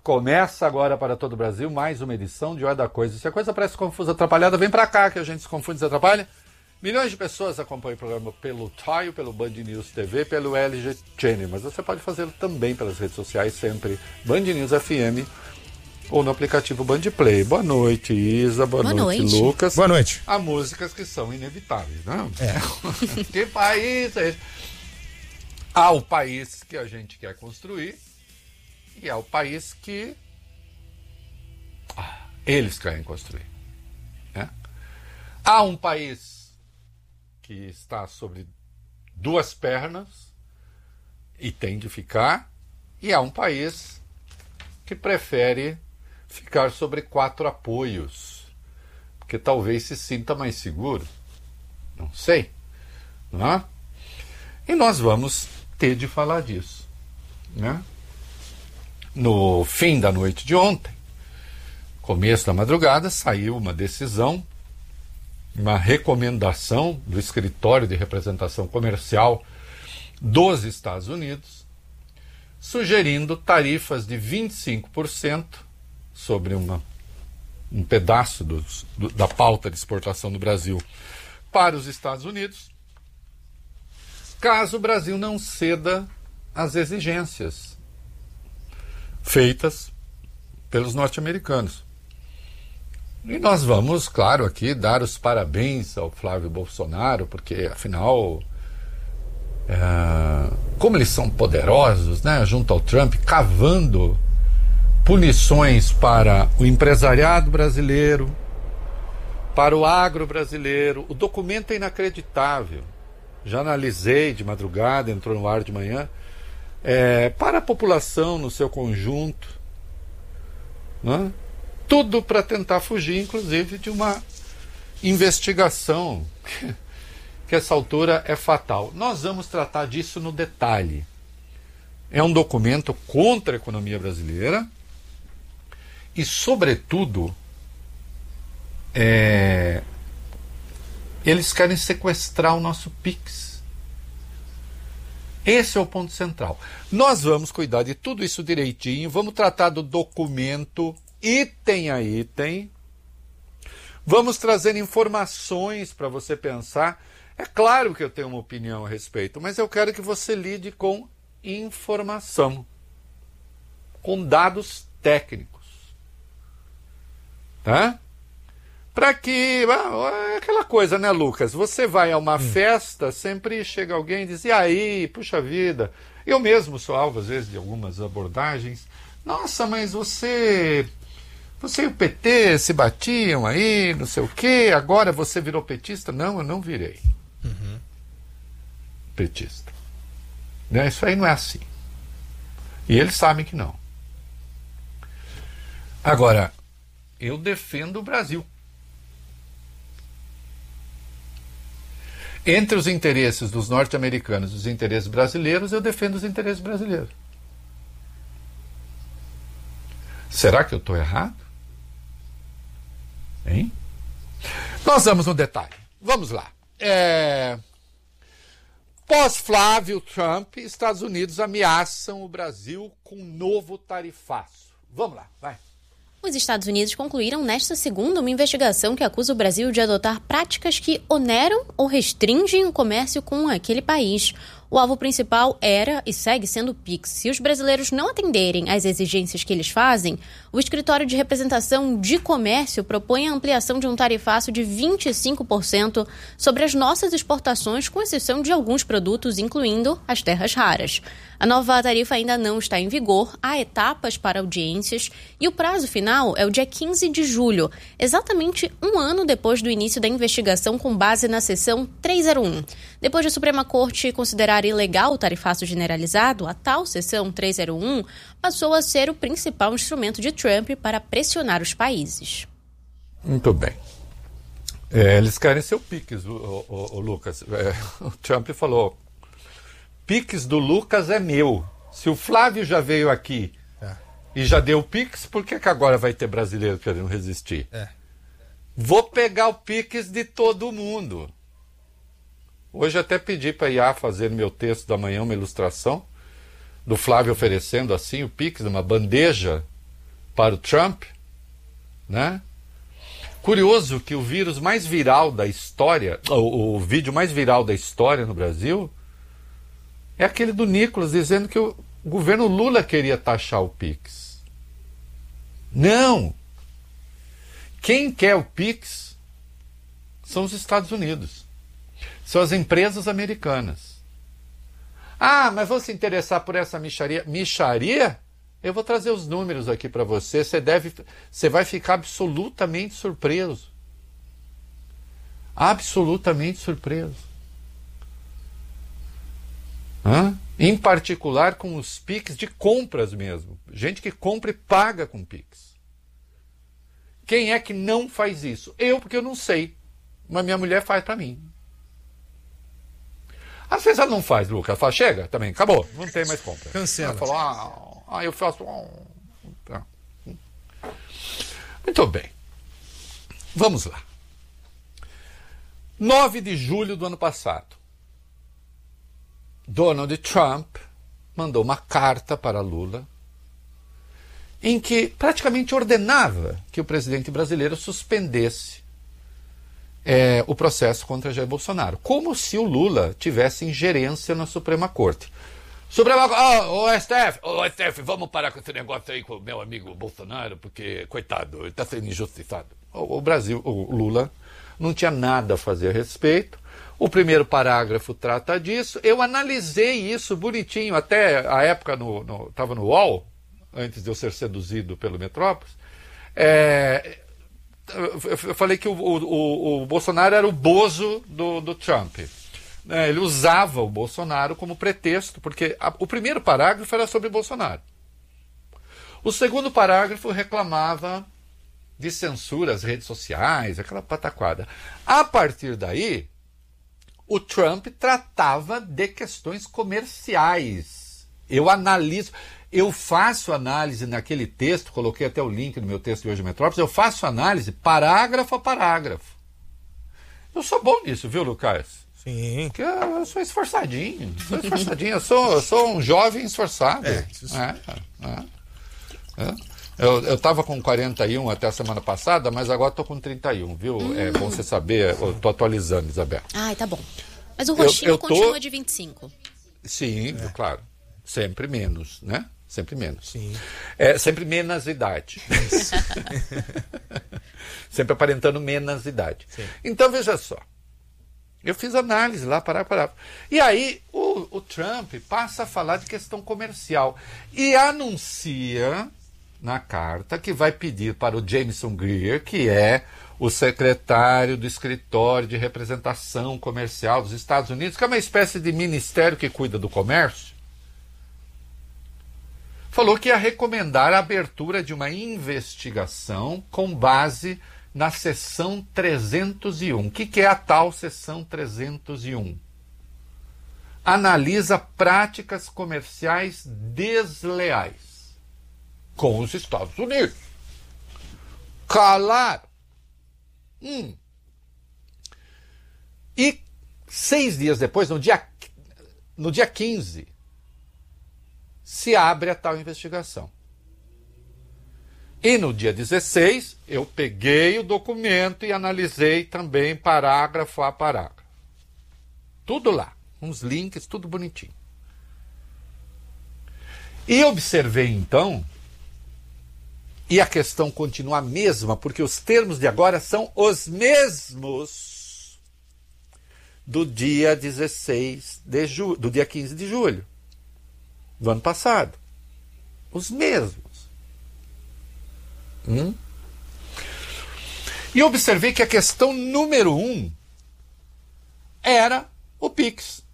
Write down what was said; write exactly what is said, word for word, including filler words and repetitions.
Começa agora para todo o Brasil mais uma edição de Hora da Coisa. Se a coisa parece confusa, atrapalhada, vem pra cá que a gente se confunde e se atrapalha. Milhões de pessoas acompanham o programa pelo Tile, pelo Band News T V, pelo L G Channel, mas você pode fazê-lo também pelas redes sociais, sempre Band News F M ou no aplicativo Band Play. Boa noite, Isa. Boa, Boa noite, noite, Lucas. Boa noite. Há músicas que são inevitáveis, não? É. Que país é esse? Há o país que a gente quer construir e há o país que ah, eles querem construir. Né? Há um país que está sobre duas pernas e tem de ficar, e há um país que prefere ficar sobre quatro apoios, porque talvez se sinta mais seguro. Não sei. Não é? E nós vamos ter de falar disso. Né? No fim da noite de ontem, começo da madrugada, saiu uma decisão, uma recomendação do Escritório de Representação Comercial dos Estados Unidos, sugerindo tarifas de vinte e cinco por cento sobre uma, um pedaço dos, do, da pauta de exportação do Brasil para os Estados Unidos, caso o Brasil não ceda às exigências feitas pelos norte-americanos. E nós vamos, claro, aqui dar os parabéns ao Flávio Bolsonaro, porque, afinal, é, como eles são poderosos, né, junto ao Trump, cavando punições para o empresariado brasileiro, para o agro brasileiro. O documento é inacreditável. Já analisei de madrugada, entrou no ar de manhã. É, para a população no seu conjunto, né? Tudo para tentar fugir, inclusive, de uma investigação que, que essa altura é fatal. Nós vamos tratar disso no detalhe. É um documento contra a economia brasileira e, sobretudo, é, eles querem sequestrar o nosso Pix. Esse é o ponto central. Nós vamos cuidar de tudo isso direitinho, vamos tratar do documento item a item, vamos trazer informações para você pensar. É claro que eu tenho uma opinião a respeito, mas eu quero que você lide com informação, com dados técnicos. Tá? Para que... É aquela coisa, né, Lucas? Você vai a uma hum. festa, sempre chega alguém e diz, e aí, puxa vida, eu mesmo sou alvo, às vezes, de algumas abordagens. Nossa, mas você... Você e o P T se batiam aí, não sei o quê, agora você virou petista? Não, eu não virei uhum. petista. Né? Isso aí não é assim. E eles sabem que não. Agora, eu defendo o Brasil. Entre os interesses dos norte-americanos e os interesses brasileiros, eu defendo os interesses brasileiros. Será que eu estou errado? Hein? Nós vamos no detalhe. Vamos lá. É... Pós-Flávio Trump, Estados Unidos ameaçam o Brasil com um novo tarifaço. Vamos lá, vai. Os Estados Unidos concluíram nesta segunda uma investigação que acusa o Brasil de adotar práticas que oneram ou restringem o comércio com aquele país. O alvo principal era e segue sendo o Pix. Se os brasileiros não atenderem às exigências que eles fazem, o Escritório de Representação de Comércio propõe a ampliação de um tarifaço de vinte e cinco por cento sobre as nossas exportações, com exceção de alguns produtos, incluindo as terras raras. A nova tarifa ainda não está em vigor, há etapas para audiências e o prazo final é o dia quinze de julho, exatamente um ano depois do início da investigação com base na seção trezentos e um. Depois da Suprema Corte considerar ilegal o tarifaço generalizado, a tal seção trezentos e um passou a ser o principal instrumento de Trump para pressionar os países. Muito bem. É, eles querem ser o Pix, o, o, o Lucas. É, o Trump falou, Pix do Lucas é meu. Se o Flávio já veio aqui é. e já deu o Pix, por que, que agora vai ter brasileiro querendo resistir? É. Vou pegar o Pix de todo mundo. Hoje até pedi para a I A fazer no meu texto da manhã uma ilustração do Flávio oferecendo assim o Pix numa bandeja para o Trump, né? Curioso que o vírus mais viral da história, o, o vídeo mais viral da história no Brasil, é aquele do Nicolas dizendo que o governo Lula queria taxar o Pix. Não! Quem quer o Pix são os Estados Unidos. São as empresas americanas. Ah, mas vou se interessar por essa mixaria. Mixaria? Eu vou trazer os números aqui para você. Você deve, você vai ficar absolutamente surpreso. Absolutamente surpreso. Hã? Em particular com os Pix de compras mesmo. Gente que compra e paga com Pix. Quem é que não faz isso? Eu, porque eu não sei. Mas minha mulher faz para mim. Às vezes ela não faz, Lucas. Ela fala, chega, também, acabou. Não tem mais compra. Cancela. Ela fala, ah, eu faço... Ah. Muito bem. Vamos lá. nove de julho do ano passado. Donald Trump mandou uma carta para Lula em que praticamente ordenava que o presidente brasileiro suspendesse é, o processo contra Jair Bolsonaro, como se o Lula tivesse ingerência na Suprema Corte. Suprema Corte, oh, o S T F, o S T F, vamos parar com esse negócio aí com o meu amigo Bolsonaro, porque, coitado, ele está sendo injustiçado. O, o Brasil, o Lula, não tinha nada a fazer a respeito. O primeiro parágrafo trata disso. Eu analisei isso bonitinho, até a época estava no, no U O L, antes de eu ser seduzido pelo Metrópolis. É, eu falei que o, o, o Bolsonaro era o bozo do, do Trump. É, ele usava o Bolsonaro como pretexto, porque a, o primeiro parágrafo era sobre Bolsonaro. O segundo parágrafo reclamava de censura às redes sociais, aquela pataquada. A partir daí, o Trump tratava de questões comerciais. Eu analiso, eu faço análise naquele texto, coloquei até o link no meu texto de hoje, Metrópolis, eu faço análise parágrafo a parágrafo. Eu sou bom nisso, viu, Lucas? Sim. Porque eu sou esforçadinho, sou esforçadinho, eu sou, eu sou um jovem esforçado. É, isso é, é, é. Eu, eu tava com quarenta e um até a semana passada, mas agora tô com trinta e um, viu? Hum. É bom você saber, eu tô atualizando, Isabel. Ai, tá bom. Mas o roxinho eu, eu tô... continua de vinte e cinco. Sim, é. Claro. Sempre menos, né? Sempre menos. Sim. É, sempre menos idade. Sempre aparentando menos idade. Sim. Então, veja só. Eu fiz análise lá, parar, parar. E aí, o, o Trump passa a falar de questão comercial. E anuncia na carta que vai pedir para o Jameson Greer, que é o secretário do Escritório de Representação Comercial dos Estados Unidos, que é uma espécie de ministério que cuida do comércio, falou que ia recomendar a abertura de uma investigação com base na seção trezentos e um. O que, que é a tal seção trezentos e um? Analisa práticas comerciais desleais com os Estados Unidos. Claro. Hum. E seis dias depois, no dia, no dia quinze, se abre a tal investigação. E no dia dezesseis, eu peguei o documento e analisei também parágrafo a parágrafo. Tudo lá, uns links, tudo bonitinho. E observei então, e a questão continua a mesma, porque os termos de agora são os mesmos do dia dezesseis de julho, do dia quinze de julho do ano passado. Os mesmos. Hum? E observei que a questão número um era o Pix.